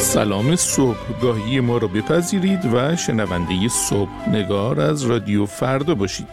سلام صبحگاهی ما رو بپذیرید و شنونده صبحنگار از رادیو فردا باشید.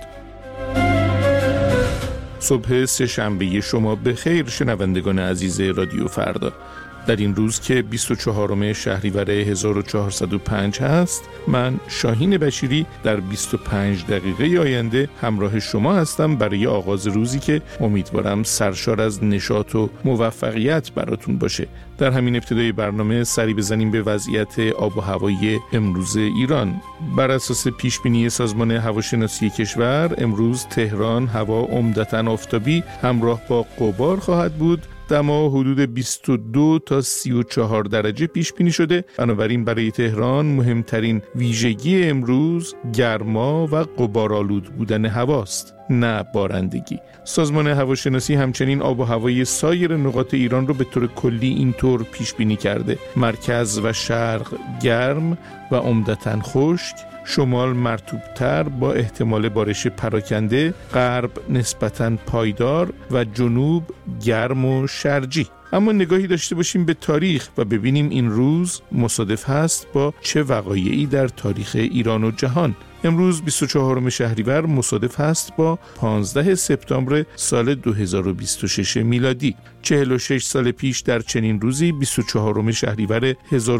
صبح سه‌شنبه شما بخیر شنوندگان عزیز رادیو فردا. در این روز که 24 شهریور 1405 هست، من شاهین بشیری در 25 دقیقه آینده همراه شما هستم برای آغاز روزی که امیدوارم سرشار از نشاط و موفقیت براتون باشه. در همین ابتدای برنامه سری بزنیم به وضعیت آب و هوایی امروز ایران. بر اساس پیشبینی سازمان هواشناسی کشور، امروز تهران هوا عمدتاً آفتابی همراه با غبار خواهد بود. دما حدود 22 تا 34 درجه پیش بینی شده. بنابراین برای تهران مهمترین ویژگی امروز گرما و غبارآلود بودن هواست، نه بارندگی. سازمان هواشناسی همچنین آب و هوای سایر نقاط ایران رو به طور کلی اینطور پیش بینی کرده: مرکز و شرق گرم و عمدتاً خشک، شمال مرطوب‌تر با احتمال بارش پراکنده، غرب نسبتاً پایدار و جنوب گرم و شرجی. اما نگاهی داشته باشیم به تاریخ و ببینیم این روز مصادف هست با چه وقایعی در تاریخ ایران و جهان. امروز 24 شهریور مصادف هست با 15 سپتامبر سال 2026 میلادی. 46 سال پیش در چنین روزی 24 شهریور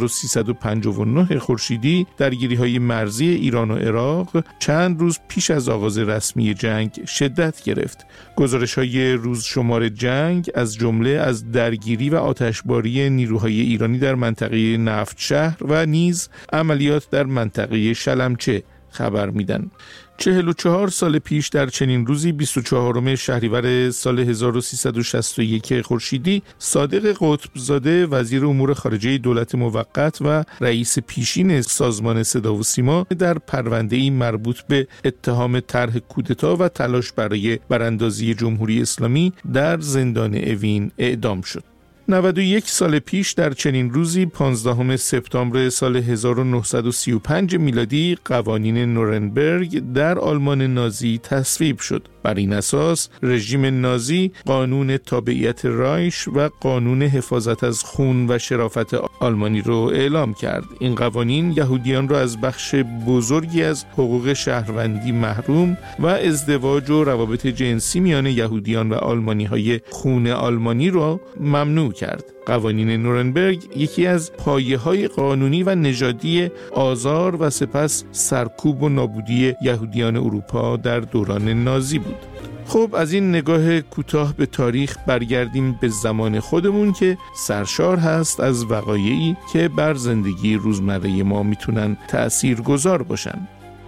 1359 خورشیدی درگیری‌های مرزی ایران و عراق چند روز پیش از آغاز رسمی جنگ شدت گرفت. گزارش‌های روزشمار جنگ از جمله از درگیری و آتشباری نیروهای ایرانی در منطقه نفت شهر و نیز عملیات در منطقه شلمچه خبر میدن. 44 سال پیش در چنین روزی 24 شهریور سال 1361 خورشیدی صادق قطبزاده وزیر امور خارجه دولت موقت و رئیس پیشین سازمان صدا و سیما در پرونده‌ای مربوط به اتهام طرح کودتا و تلاش برای براندازی جمهوری اسلامی در زندان اوین اعدام شد. 91 سال پیش در چنین روزی 15 سپتامبر سال 1935 میلادی قوانین نورنبرگ در آلمان نازی تصویب شد. بر این اساس رژیم نازی قانون تابعیت رایش و قانون حفاظت از خون و شرافت آلمانی رو اعلام کرد. این قوانین یهودیان را از بخش بزرگی از حقوق شهروندی محروم و ازدواج و روابط جنسی میان یهودیان و آلمانی‌های خون آلمانی را ممنوع کرد. قوانین نورنبرگ یکی از پایه‌های قانونی و نژادی آزار و سپس سرکوب و نابودی یهودیان اروپا در دوران نازی بود. خب از این نگاه کوتاه به تاریخ برگردیم به زمان خودمون که سرشار هست از وقایعی که بر زندگی روزمره ما میتونن تأثیرگذار باشن.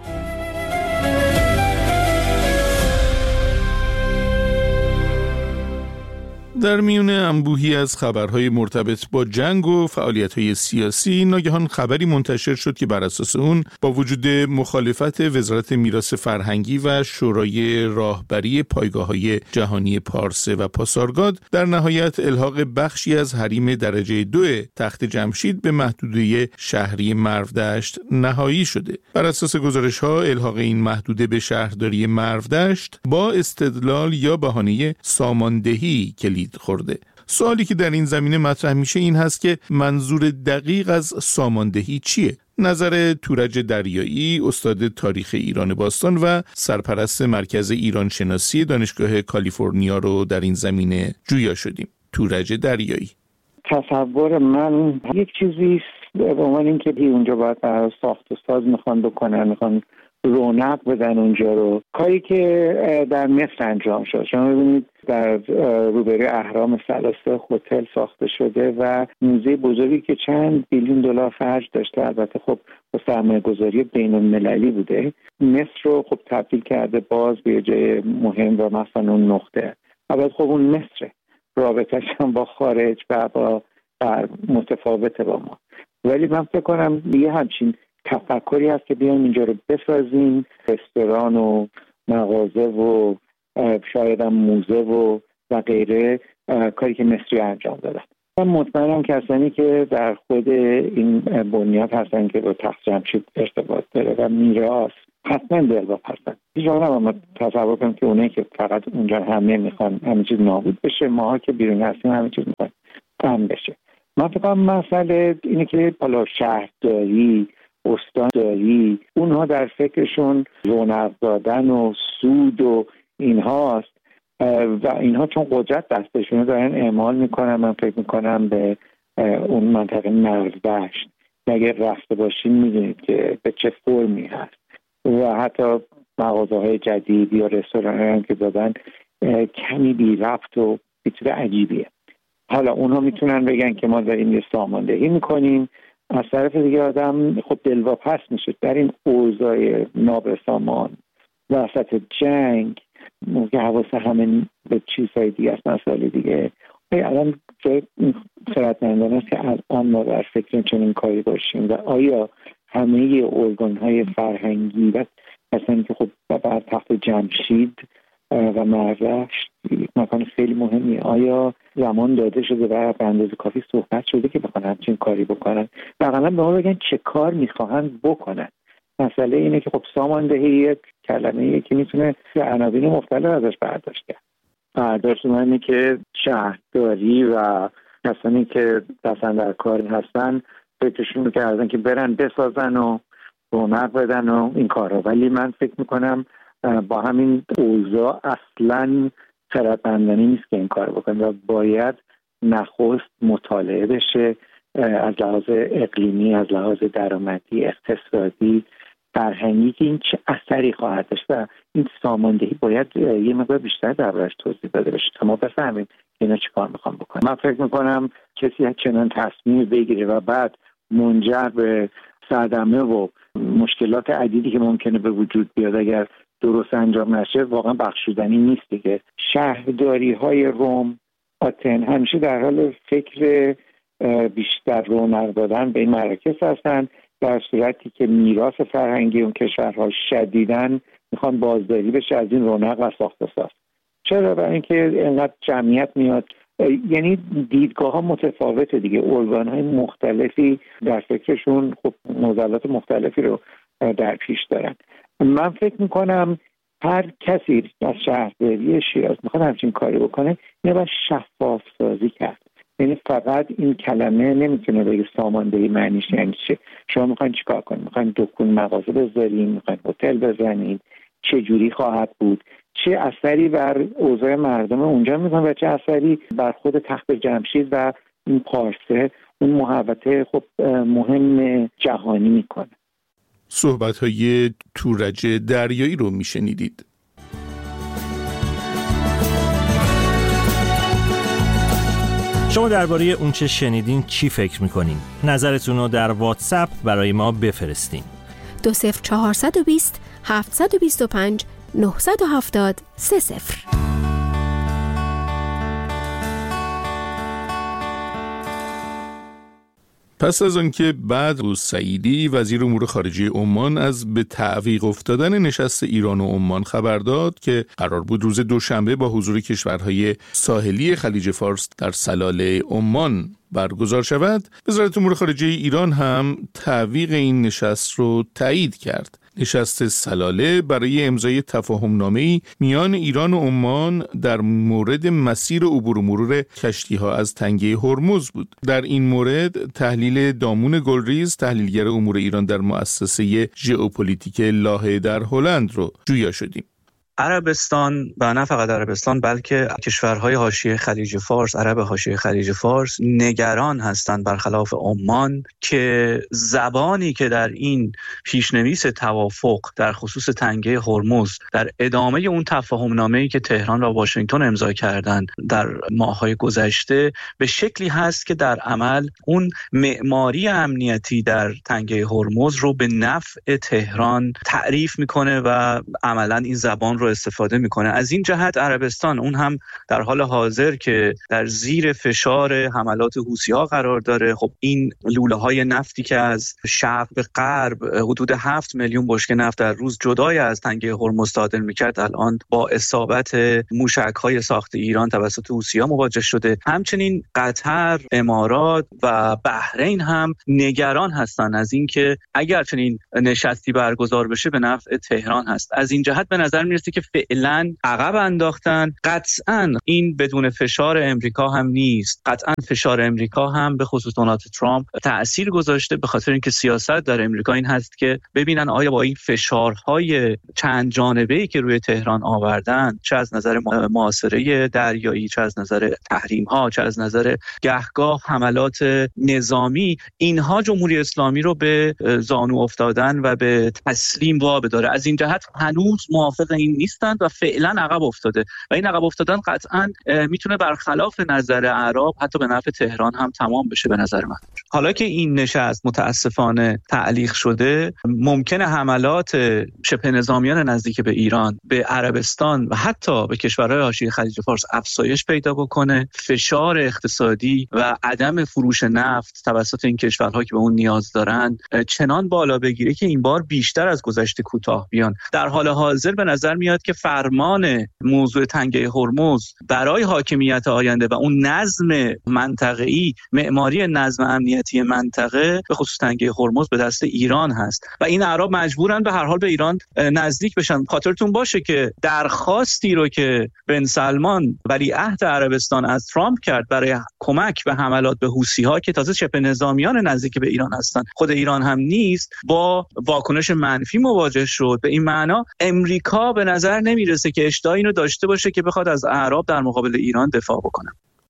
در میون انبوهی از خبرهای مرتبط با جنگ و فعالیت‌های سیاسی، ناگهان خبری منتشر شد که بر اساس اون با وجود مخالفت وزارت میراث فرهنگی و شورای راهبری پایگاه‌های جهانی پارسه و پاسارگاد، در نهایت الحاق بخشی از حریم درجه 2 تخت جمشید به محدوده شهری مرودشت نهایی شده. بر اساس گزارش‌ها الحاق این محدوده به شهرداری مرودشت با استدلال یا بهانه ساماندهی کلید خورده. سوالی که در این زمینه مطرح میشه این هست که منظور دقیق از ساماندهی چیه؟ نظر تورج دریایی، استاد تاریخ ایران باستان و سرپرست مرکز ایران شناسی دانشگاه کالیفرنیا رو در این زمینه جویا شدیم. تورج دریایی: تصور من یک چیزی به عنوان اینکه اونجا باید ساخت و ساز میخوان رونق بدن اونجا رو، کاری که در مصر انجام شد. شما ببینید در روبروی اهرام ثلاثه هتل ساخته شده و موزه بزرگی که چند بیلیون دلار خرج داشته، البته خب با سرمایه‌گذاری بین‌المللی بوده، مصر رو خب تبدیل کرده باز به جای مهم و مثلا اون نقطه. البته خب اون مصر رابطه‌اش هم با خارج و با متفاوته با ما، ولی من فکر کنم یه همچین تفکری هست که بیان اینجا رو بسازیم، رستوران و مغازه و شاید هم موزه و غیره، کاری که مصری انجام دادن. من مطمئنم کسانی که در خود این بنیاد هستن که با تخت جمشید ارتباط داره و میراث حتما دلواپس هستن. هیچ وقت نباید تصور کنیم که اونایی که فقط اونجا همه میخوان همه چیز نابود بشه، ماها که بیرون هستیم همه چیز میخوان کم بشه. من من فکر کنم مسئله اینه که حالا شهرداری، استانداری، اونها در فکرشون رونق دادن و سود و اینهاست و اینها چون قدرت دستشونه دارن اعمال میکنن. من فکر میکنم به اون منطقه مرزدشت اگر رفته باشین میدونید که به چه فرمی هست و حتی مغازه‌های جدید یا رستوران‌هایی هم که دادن کمی بی ربط و بی‌طور عجیبیه. حالا اونها میتونن بگن که ما داریم یه ساماندهی میکنیم، از طرف دیگه آدم خب دلواپس میشه در این اوضاع نابسامان وسط جنگ که حواس همه به چیزهای دیگه است. مسئله دیگه الان خردمندانه است که الان ما در فکر چنین کاری باشیم و آیا همه ارگان‌های فرهنگی و مثلا که خب بر تخت جمشید و مرزدشت مکان خیلی مهمیه، آیا زمان داده شده و به اندازه کافی صحبت شده که بخوان همچین کاری بکنن و اقلا به ما بگن چه کار میخواهند بکنن؟ مسئله اینه که خب ساماندهی یک کلمه‌ایه که میتونه عناوین مختلف ازش برداشت کرد. برداشت من اینه که شهرداری و کسانی که دستن در کار هستن فکرشون کردن که برن بسازن و رونق بدن و این کارا، ولی من فکر میکنم با همین اوضاع اصلاً خردمندانه نیست که این کار بکنن و باید نخست مطالعه بشه از لحاظ اقلیمی، از لحاظ درآمدی، اقتصادی، فرهنگی که این چه اثری خواهد داشت و این ساماندهی باید یه مقدار بیشتر دربارش توضیح داده بشه تا ما بفهمیم اینا چی کار میخوام بکنن. من فکر میکنم کسی چنان تصمیم بگیره و بعد منجر به صدمه و مشکلات عدیدی که ممکنه به وجود بیاد اگر درست انجام نشه واقعا بخشودنی نیست دیگه. شهرداری های روم، آتن همیشه در حال فکر بیشتر رونق دادن به این مراکز هستن، در صورتی که میراث فرهنگی اون کشورها شدیداً میخوان بازداری بشه از این رونق و ساخت و ساز. چرا؟ برای اینکه اینقدر جمعیت میاد، یعنی دیدگاه ها متفاوته دیگه، ارگان های مختلفی در فکرشون خب نظرات مختلفی رو در پیش دارن. من فکر میکنم هر کسی از شهرداری شیراز میخواد همچین کاری بکنه باید شفاف سازی کرد. یعنی فقط این کلمه نمیتونه بگه ساماندهی معنیش یعنی چه. شما میخواین چیکار کنید؟ میخواین دکون مغازه بذارین؟ میخواین هتل بزنید؟ چه جوری خواهد بود؟ چه اثری بر اوضاع مردم اونجا میکنه و چه اثری بر خود تخت جمشید و این پارسه، اون محوطه خب مهم جهانی میکنه. صحبت‌های تورج دریایی رو میشنیدید. شما درباره اون چه شنیدین چی فکر میکنین؟ نظرتون رو در واتساپ برای ما بفرستین. 20420 725 970 30. پس از آنکه بدر السعیدی وزیر امور خارجه عمان از به تعویق افتادن نشست ایران و عمان خبر داد که قرار بود روز دوشنبه با حضور کشورهای ساحلی خلیج فارس در سلاله عمان برگزار شود، وزارت امور خارجه ایران هم تعویق این نشست رو تایید کرد. نشست سلاله برای امضای تفاهم‌نامه‌ای میان ایران و عمان در مورد مسیر عبور و مرور کشتی‌ها از تنگه هرمز بود. در این مورد تحلیل دامون گلریز، تحلیلگر امور ایران در مؤسسه ژئوپلیتیک لاهه در هلند رو جویا شدیم. عربستان و نه فقط عربستان بلکه کشورهای حاشیه خلیج فارس، عرب حاشیه خلیج فارس نگران هستند برخلاف عمان که زبانی که در این پیشنویس توافق در خصوص تنگه هرمز در ادامه اون تفاهم‌نامه‌ای که تهران و واشنگتن امضا کردند در ماه‌های گذشته به شکلی هست که در عمل اون معماری امنیتی در تنگه هرمز رو به نفع تهران تعریف میکنه و عملاً این زبان رو استفاده میکنه. از این جهت عربستان اون هم در حال حاضر که در زیر فشار حملات حوثی‌ها قرار داره، خب این لوله‌های نفتی که از شرق به غرب حدود 7 میلیون بشکه نفت در روز جدای از تنگه هرمز صادر میکرد، الان با اصابت موشک‌های ساخت ایران توسط حوثی‌ها مواجه شده. همچنین قطر، امارات و بحرین هم نگران هستند از اینکه اگر چنین نشستی برگزار بشه به نفع تهران هست. از این جهت به نظر میرسه که فعلا عقب انداختن. قطعاً این بدون فشار امریکا هم نیست. قطعاً فشار امریکا هم به خصوص دونالد ترامپ تأثیر گذاشته، به خاطر اینکه سیاست در امریکا این هست که ببینن آیا با این فشارهای چند جانبه‌ای که روی تهران آوردن، چه از نظر محاصره دریایی، چه از نظر تحریم‌ها، چه از نظر گهگاه حملات نظامی، اینها جمهوری اسلامی رو به زانو افتادن و به تسلیم وابداره. از این جهت هنوز موافق این نیستند و فعلا عقب افتاده و این عقب افتادن قطعا میتونه برخلاف نظر اعراب حتی به نفع تهران هم تمام بشه. به نظر من حالا که این نشست متاسفانه تعلیق شده، ممکنه حملات شبه نظامیان نزدیک به ایران به عربستان و حتی به کشورهای حاشیه خلیج فارس افزایش پیدا بکنه. فشار اقتصادی و عدم فروش نفت توسط این کشورها که به اون نیاز دارن چنان بالا بگیره که این بار بیشتر از گذشته کوتاه بیان. در حال حاضر به نظر میاد که فرمان موضوع تنگه هرمز برای حاکمیت آینده و اون نظم منطقه‌ای، معماری نظم امنیتی منطقه به خصوص تنگه هرمز به دست ایران هست و این اعراب مجبورن به هر حال به ایران نزدیک بشن. خاطرتون باشه که درخواستی رو که بن سلمان ولیعهد عربستان از ترامپ کرد برای کمک به حملات به حوثی‌ها که تازه شبه نظامیان نزدیک به ایران هستن، خود ایران هم نیست، با واکنش منفی مواجه شد. به این معنا امریکا به نظر نمیرسه که اشتها اینو داشته باشه که بخواد از اعراب در مقابل ایران دفاع بکنه.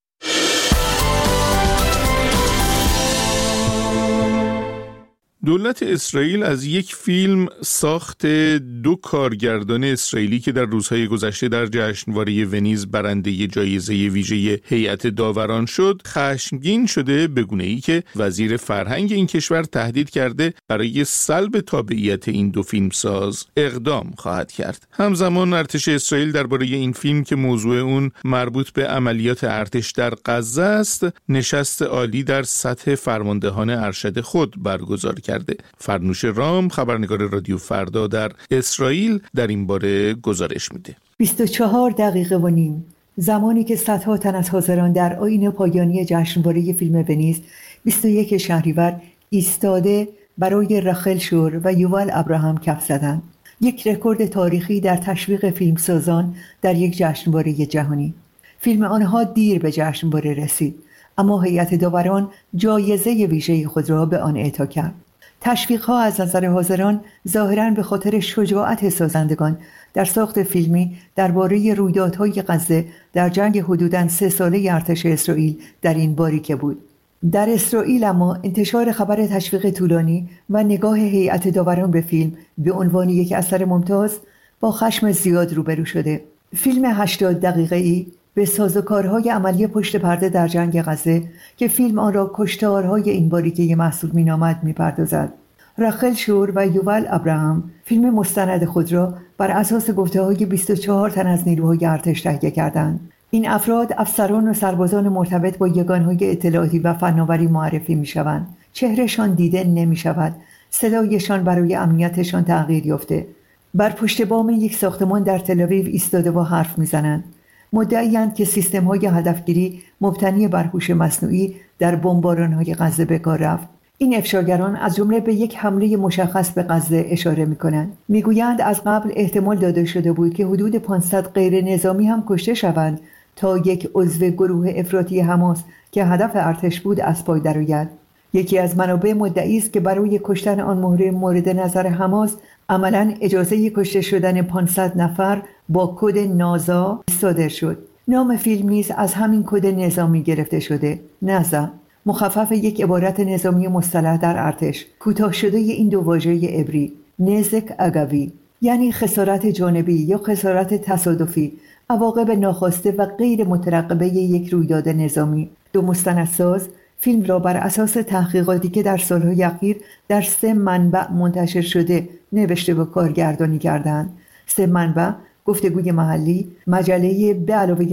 دولت اسرائیل از یک فیلم ساخت 2 کارگردان اسرائیلی که در روزهای گذشته در جشنواره ونیز برنده جایزه ویژه هیئت داوران شد خشمگین شده، به گونه‌ای که وزیر فرهنگ این کشور تهدید کرده برای سلب تابعیت این 2 فیلمساز اقدام خواهد کرد. همزمان ارتش اسرائیل درباره این فیلم که موضوع اون مربوط به عملیات ارتش در غزه است، نشست عالی در سطح فرماندهان ارشد خود برگزار کرد. فرنوش رام، خبرنگار رادیو فردا در اسرائیل، در این باره گزارش میده. 24 دقیقه و نیم زمانی که صدها تن از حاضران در آیین پایانی جشنواره فیلم ونیز 21 شهریور ایستاده برای رخل شور و یوول ابراهام کف زدند. یک رکورد تاریخی در تشویق فیلمسازان در یک جشنواره جهانی. فیلم آنها دیر به جشنواره رسید، اما هیئت داوران جایزه ویژه خود را به آن اعطا کرد. تشویق‌ها از نظر حاضران ظاهراً به خاطر شجاعت سازندگان در ساخت فیلمی درباره رویدادهای غزه در جنگ حدوداً 3 ساله ارتش اسرائیل در این باریکه بود. در اسرائیل اما انتشار خبر تشویق طولانی و نگاه هیئت داوران به فیلم به عنوان یک اثر ممتاز با خشم زیاد روبرو شده. فیلم 80 دقیقه‌ای به سازوکارهای عملی پشت پرده در جنگ غزه که فیلم آن را کشتارهای این باریکه محسوب می‌نامد می‌پردازد. رخل شور و یوول ابراهام فیلم مستند خود را بر اساس گفته‌های 24 تن از نیروهای ارتش تهیه کردند. این افراد افسران و سربازان مرتبط با یگانهای اطلاعاتی و فناوری معرفی می‌شوند. چهرهشان دیده نمی‌شود، صدایشان برای امنیتشان تغییر یافته. بر پشت بام یک ساختمان در تل‌آویو ایستاده و حرف می‌زنند. مدعی‌اند که سیستم‌های هدفگیری مبتنی بر هوش مصنوعی در بمباران‌های غزه به کار رفت. این افشاگران از جمله به یک حمله مشخص به غزه اشاره می‌کنند. می‌گویند از قبل احتمال داده شده بود که حدود 500 غیر نظامی هم کشته شوند تا یک عضو گروه افراطی حماس که هدف ارتش بود از پای درآید. یکی از منابع مدعی است که برای کشتن آن مهره مورد نظر حماس عملاً اجازه کشته شدن 500 نفر با کد نازا صادر شد. نام فیلم نیز از همین کد نظامی گرفته شده، نازا، مخفف یک عبارت نظامی مصطلح در ارتش، کوتاه شده این 2 واژه عبری، نزک اگوی، یعنی خسارت جانبی یا خسارت تصادفی، عواقب ناخواسته و غیر مترقبه یک رویداد نظامی. 2 مستندساز فیلم را بر اساس تحقیقاتی که در سالهای اخیر در 3 منبع منتشر شده نوشته و کارگردانی کردند. 3 منبع گفتگوی محلی، مجله به علاوه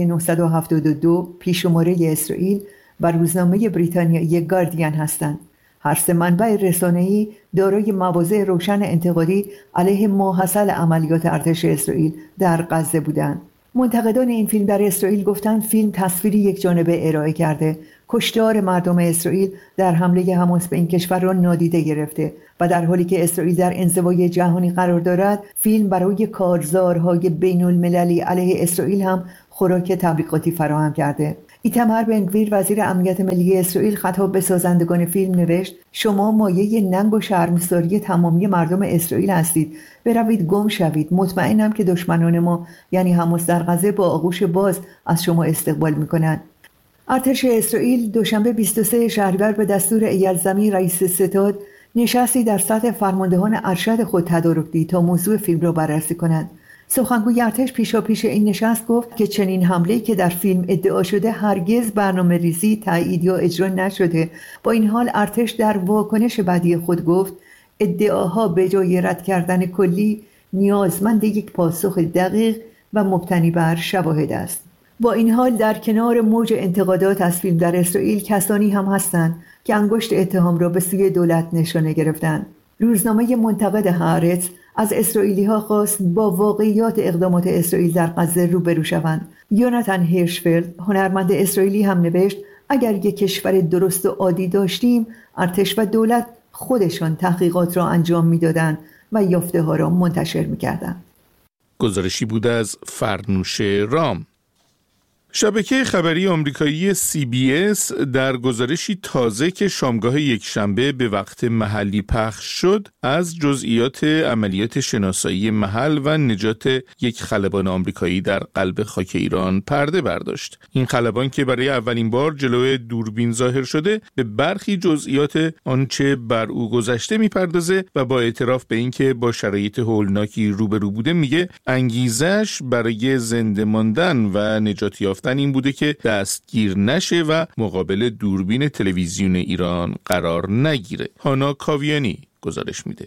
972 پیش‌شماره اسرائیل و روزنامه بریتانیایی گاردین هستند. هر 3 منبع رسانه‌ای دارای مواضع روشن انتقادی علیه ماحصل عملیات ارتش اسرائیل در غزه بودند. منتقدان این فیلم در اسرائیل گفتند فیلم تصویری یک جانبه ارائه کرده، کشتار مردم اسرائیل در حمله حماس به این کشور را نادیده گرفته و در حالی که اسرائیل در انزوای جهانی قرار دارد، فیلم برای کارزارهای بین المللی علیه اسرائیل هم خوراک تبلیغاتی فراهم کرده. ایتمر بن-گویر وزیر امنیت ملی اسرائیل خطاب به سازندگان فیلم نوشت: شما مایه ننگ و شرمساری تمامی مردم اسرائیل هستید. بروید گم شوید. مطمئنم که دشمنان ما یعنی حماس در غزه با آغوش باز از شما استقبال می‌کنند. ارتش اسرائیل دوشنبه 23 شهریور به دستور ایل زمیر رئیس ستاد نشستی در سطح فرماندهان ارشد خود تدارک دید تا موضوع فیلم را بررسی کنند. سخنگوی ارتش پیشاپیش این نشست گفت که چنین حمله‌ای که در فیلم ادعا شده هرگز برنامه‌ریزی، تایید یا اجرا نشده. با این حال ارتش در واکنش بعدی خود گفت ادعاها به جای رد کردن کلی نیازمند یک پاسخ دقیق و مبتنی بر شواهد است. با این حال در کنار موج انتقادات از فیلم در اسرائیل کسانی هم هستند که انگشت اتهام را به سوی دولت نشانه گرفتند. روزنامه منتقد هارتز از اسرائیلی‌ها خواست با واقعیات اقدامات اسرائیل در غزه روبرو شوند. یوناتان هیرشفلد هنرمند اسرائیلی هم نوشت: اگر یک کشور درست و عادی داشتیم، ارتش و دولت خودشان تحقیقات را انجام می‌دادند و یافته‌ها را منتشر می‌کردند. گزارشی بود از فرنوش رام. شبکه خبری آمریکایی CBS در گزارشی تازه که شامگاه یکشنبه به وقت محلی پخش شد از جزئیات عملیات شناسایی محل و نجات یک خلبان آمریکایی در قلب خاک ایران پرده برداشت. این خلبان که برای اولین بار جلوی دوربین ظاهر شده به برخی جزئیات آنچه بر او گذشته میپردازه و با اعتراف به اینکه با شرایط هولناکی روبرو بوده میگه انگیزش برای زنده ماندن و نجات یافتن این بوده که دستگیر نشه و مقابل دوربین تلویزیون ایران قرار نگیره. هانا کاویانی گزارش میده.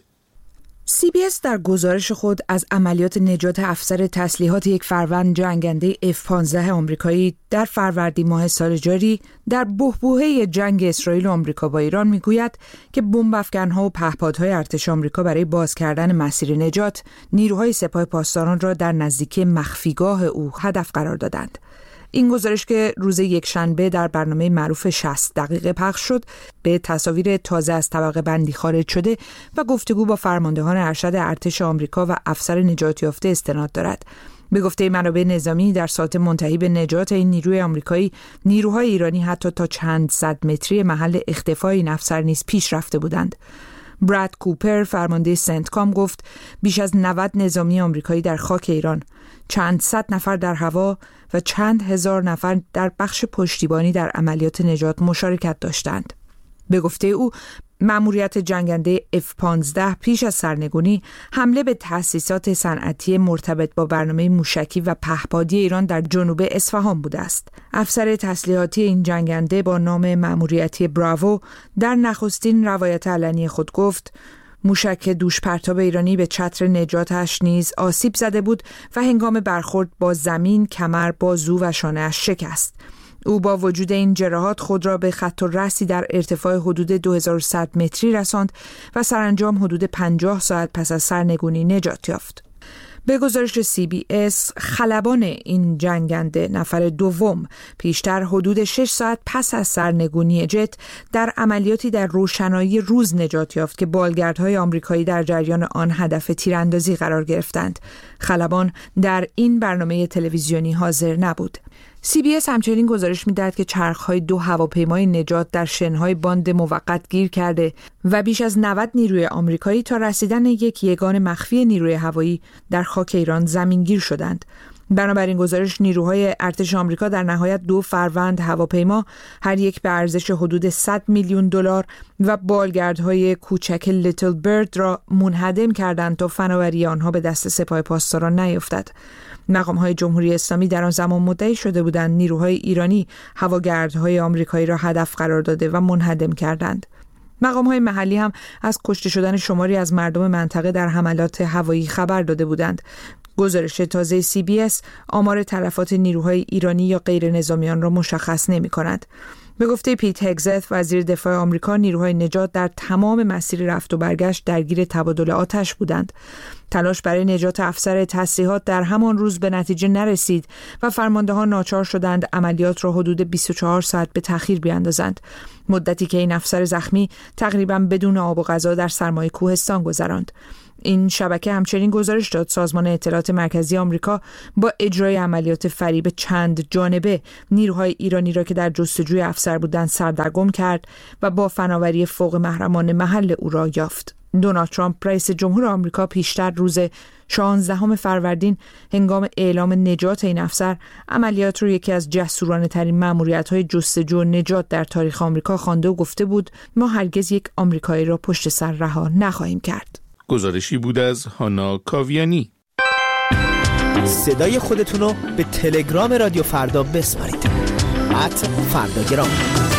CBS در گزارش خود از عملیات نجات افسر تسلیحات یک فروند جنگنده F-15 آمریکایی در فروردین ماه سال جاری در بحبوحه جنگ اسرائیل و آمریکا با ایران میگوید که بمب افکن‌ها و پهپادهای ارتش آمریکا برای باز کردن مسیر نجات نیروهای سپاه پاسداران را در نزدیکی مخفیگاه او هدف قرار دادند. این گزارش که روز یکشنبه در برنامه معروف 60 دقیقه پخش شد به تصاویر تازه از طبقه بندی خارج شده و گفتگو با فرماندهان ارشد ارتش آمریکا و افسر نجات یافته استناد دارد. به گفته منابع نظامی در ساعت منتهی به نجات این نیروی آمریکایی، نیروهای ایرانی حتی تا چند صد متری محل اختفای این افسر نیز پیش رفته بودند. براد کوپر فرمانده سنتکام گفت بیش از 90 نظامی آمریکایی در خاک ایران، چند صد نفر در هوا و چند هزار نفر در بخش پشتیبانی در عملیات نجات مشارکت داشتند. به گفته او مأموریت جنگنده F-15 پیش از سرنگونی حمله به تأسیسات صنعتی مرتبط با برنامه موشکی و پهپادی ایران در جنوب اصفهان بوده است. افسر تسلیحاتی این جنگنده با نام مأموریتی براوو در نخستین روایت علنی خود گفت موشک دوش پرتاب ایرانی به چتر نجاتش نیز آسیب زده بود و هنگام برخورد با زمین کمر، بازو و شانه‌اش شکست. او با وجود این جراحات خود را به خط الرأسی در ارتفاع حدود 2100 متری رساند و سرانجام حدود 50 ساعت پس از سرنگونی نجات یافت. به گزارش CBS خلبان این جنگنده نفر دوم پیشتر حدود 6 ساعت پس از سرنگونی جت در عملیاتی در روشنایی روز نجات یافت که بالگردهای آمریکایی در جریان آن هدف تیراندازی قرار گرفتند. خلبان در این برنامه تلویزیونی حاضر نبود. CBS همچنین گزارش می‌دهد که چرخ‌های 2 هواپیمای نجات در شن‌های باند موقت گیر کرده و بیش از 90 نیروی آمریکایی تا رسیدن یک یگان مخفی نیروی هوایی در خاک ایران زمینگیر شدند. بنابراین گزارش نیروهای ارتش آمریکا در نهایت 2 فروند هواپیما هر یک به ارزش حدود 100 میلیون دلار و بالگردهای کوچک لیتل برد را منهدم کردند تا فناوری آنها به دست سپاه پاسداران نیفتد. مقام‌های جمهوری اسلامی در آن زمان مدعی شده بودند نیروهای ایرانی هواگردهای آمریکایی را هدف قرار داده و منهدم کردند. مقام‌های محلی هم از کشته شدن شماری از مردم منطقه در حملات هوایی خبر داده بودند. گزارش تازه CBS آمار تلفات نیروهای ایرانی یا غیر نظامیان را مشخص نمی‌کند. به گفته پیت هگزت وزیر دفاع آمریکا، نیروهای نجات در تمام مسیر رفت و برگشت درگیر تبادل آتش بودند. تلاش برای نجات افسر تسلیحات در همان روز به نتیجه نرسید و فرماندهان ناچار شدند عملیات را حدود 24 ساعت به تأخیر بیاندازند، مدتی که این افسر زخمی تقریباً بدون آب و غذا در سرمای کوهستان گذراند. این شبکه همچنین گزارش داد سازمان اطلاعات مرکزی آمریکا با اجرای عملیات فریب چند جانبه نیروهای ایرانی را که در جستجوی افسر بودند سردرگم کرد و با فناوری فوق محرمانه محل او را یافت. دونالد ترامپ رئیس جمهور آمریکا پیشتر روز 16 فروردین هنگام اعلام نجات این افسر عملیات رو یکی از جسورانه ترین مأموریت‌های جستجو و نجات در تاریخ آمریکا خوانده و گفته بود ما هرگز یک آمریکایی را پشت سر رها نخواهیم کرد. گزارشی بود از هانا کاویانی. صدای خودتون رو به تلگرام رادیو فردا بسپارید. @فرداگرام.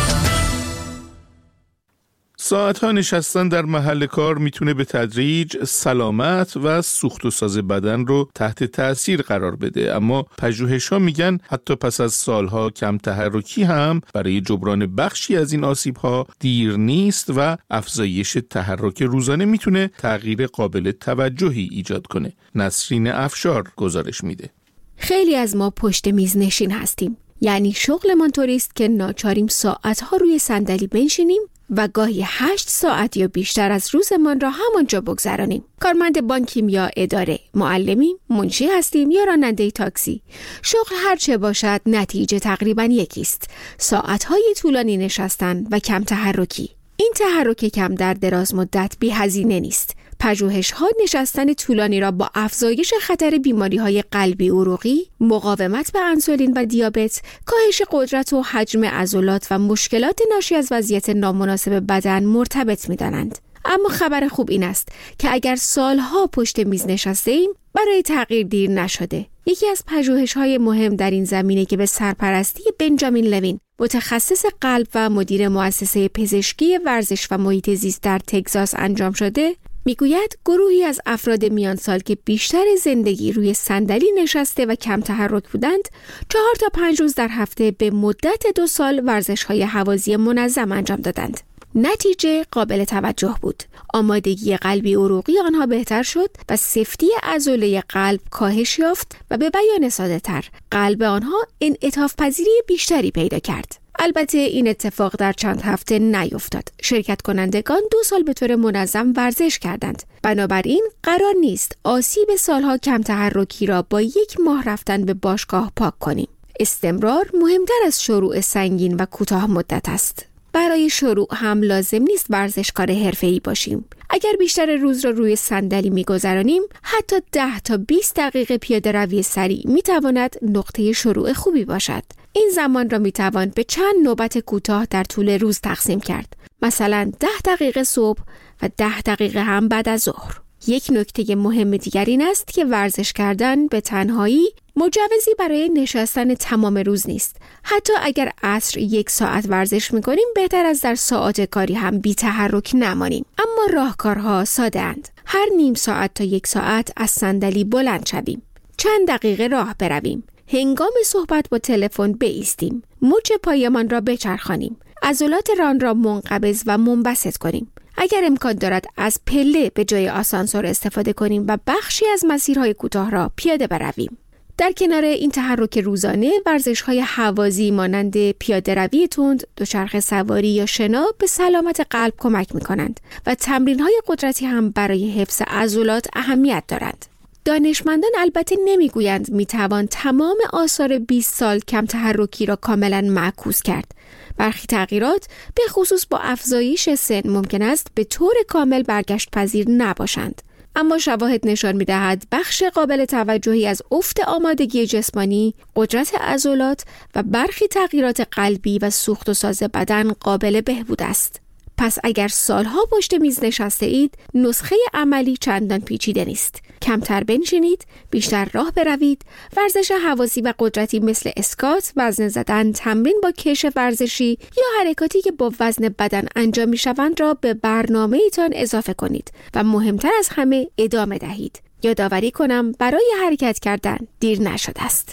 ساعتها نشستن در محل کار میتونه به تدریج سلامت و سوخت و ساز بدن رو تحت تأثیر قرار بده، اما پژوهش‌ها میگن حتی پس از سالها کم تحرکی هم برای جبران بخشی از این آسیب‌ها دیر نیست و افزایش تحرک روزانه میتونه تغییر قابل توجهی ایجاد کنه. نسرین افشار گزارش میده. خیلی از ما پشت میز نشین هستیم، یعنی شغلمان طوریست که ناچاریم ساعتها روی صندلی بنشینیم و گاهی 8 ساعت یا بیشتر از روزمان را همانجا بگذرانیم. کارمند بانکیم یا اداره، معلمیم، منشی هستیم یا راننده تاکسی. شغل هرچه باشد نتیجه تقریباً یکیست: ساعتهای طولانی نشستن و کم تحرکی. این تحرک کم در دراز مدت بی هزینه نیست. پژوهش‌ها نشستن طولانی را با افزایش خطر بیماری‌های قلبی عروقی، مقاومت به انسولین و دیابت، کاهش قدرت و حجم عضلات و مشکلات ناشی از وضعیت نامناسب بدن مرتبط می‌دانند. اما خبر خوب این است که اگر سالها پشت میز نشسته‌ایم، برای تغییر دیر نشده. یکی از پژوهش‌های مهم در این زمینه که به سرپرستی بنجامین لوین، متخصص قلب و مدیر مؤسسه پزشکی ورزش و محیط زیست در تگزاس انجام شده، میگوید گروهی از افراد میان سال که بیشتر زندگی روی صندلی نشسته و کم تحرک بودند، 4 تا 5 روز در هفته به مدت 2 سال ورزش‌های هوازی منظم انجام دادند. نتیجه قابل توجه بود. آمادگی قلبی عروقی آنها بهتر شد و سفتی عضله قلب کاهش یافت و به بیان ساده‌تر قلب آنها انعطاف پذیری بیشتری پیدا کرد. البته این اتفاق در چند هفته نیفتاد. شرکت کنندگان 2 سال به طور منظم ورزش کردند. بنابراین قرار نیست آسیب سالها کم تحرکی را با 1 ماه رفتن به باشگاه پاک کنیم. استمرار مهمتر از شروع سنگین و کوتاه مدت است. برای شروع هم لازم نیست ورزشکار حرفه‌ای باشیم. اگر بیشتر روز را روی صندلی می‌گذرانیم، حتی 10 تا 20 دقیقه پیاده‌روی سریع می‌تواند نقطه شروع خوبی باشد. این زمان را می‌توان به چند نوبت کوتاه در طول روز تقسیم کرد. مثلا 10 دقیقه صبح و 10 دقیقه هم بعد از ظهر. یک نکته مهم دیگر این است که ورزش کردن به تنهایی مجوزی برای نشستن تمام روز نیست. حتی اگر عصر 1 ساعت ورزش می‌کنیم، بهتر از در ساعات کاری هم بی تحرک نمانیم. اما راهکارها ساده اند. هر نیم ساعت تا 1 ساعت از صندلی بلند شویم. چند دقیقه راه برویم. هنگام صحبت با تلفن بایستیم. مچ پایمان را بچرخانیم. عضلات ران را منقبض و منبسط کنیم. اگر امکان دارد از پله به جای آسانسور استفاده کنیم و بخشی از مسیرهای کوتاه را پیاده برویم. در کنار این تحرک روزانه، ورزش‌های هوازی مانند پیاده‌روی تند، دوچرخه سواری یا شنا به سلامت قلب کمک می‌کنند و تمرین‌های قدرتی هم برای حفظ عضلات اهمیت دارند. دانشمندان البته نمیگویند میتوان تمام آثار 20 سال کم تحرکی را کاملا معکوس کرد. برخی تغییرات به خصوص با افزایش سن ممکن است به طور کامل برگشت پذیر نباشند. اما شواهد نشان می‌دهد بخش قابل توجهی از افت آمادگی جسمانی، قدرت عضلات و برخی تغییرات قلبی و سوخت و ساز بدن قابل بهبود است. پس اگر سالها پشت میز نشسته اید، نسخه عملی چندان پیچیده نیست. کمتر بنشینید، بیشتر راه بروید، ورزش هوازی و قدرتی مثل اسکات، وزن زدن، تمرین با کش ورزشی یا حرکاتی که با وزن بدن انجام می‌شوند را به برنامه‌تان اضافه کنید و مهمتر از همه ادامه دهید. یادآوری کنم برای حرکت کردن دیر نشده است.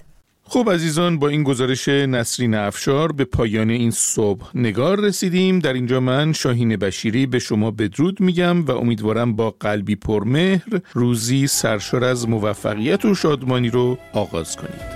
خب عزیزان، با این گزارش نسرین افشار به پایان این صبح نگار رسیدیم. در اینجا من شاهین بشیری به شما بدرود میگم و امیدوارم با قلبی پرمهر روزی سرشار از موفقیت و شادمانی رو آغاز کنید.